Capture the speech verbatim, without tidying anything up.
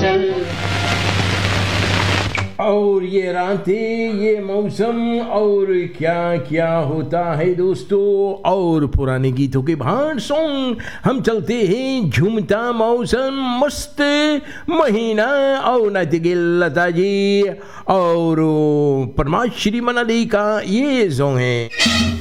चल। और ये रातें, ये मौसम, और क्या क्या होता है दोस्तों। और पुराने गीतों के भांड सॉन्ग हम चलते हैं। झूमता मौसम, मस्त महीना, और नतिगिल लता जी और परमाश श्री मनाली का ये सॉन्ग है।